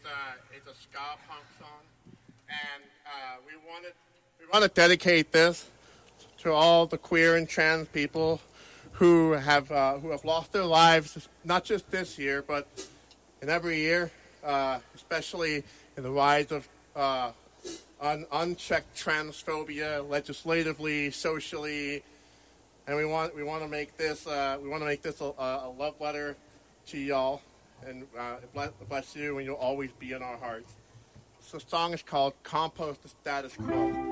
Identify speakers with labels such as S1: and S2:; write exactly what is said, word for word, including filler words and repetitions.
S1: uh, it's a ska punk song, and uh, we wanted we want to dedicate this to all the queer and trans people who have uh, who have lost their lives, not just this year, but in every year, uh, especially in the rise of uh, un- unchecked transphobia, legislatively, socially, and we want we want to make this uh, we want to make this a, a love letter to y'all, and uh, bless, bless you, and you'll always be in our hearts. So the song is called "Compost the Status Quo."